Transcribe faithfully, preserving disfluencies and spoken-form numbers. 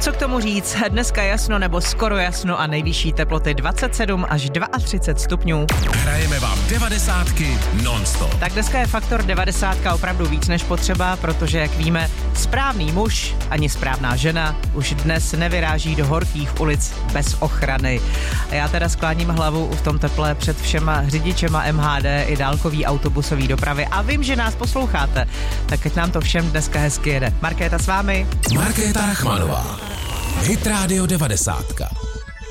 Co k tomu říct? Dneska jasno nebo skoro jasno a nejvyšší teploty dvacet sedm až třicet dva stupňů. Hrajeme vám devadesátky non-stop. Tak dneska je faktor devadesátka opravdu víc než potřeba, protože jak víme, správný muž ani správná žena už dnes nevyráží do horkých ulic bez ochrany. A já teda skláním hlavu v tom teple před všema řidičema M H D i dálkový autobusový dopravy a vím, že nás posloucháte, tak ať nám to všem dneska hezky jede. Markéta s vámi. Markéta Rachmanová. Hit Radio devadesátka.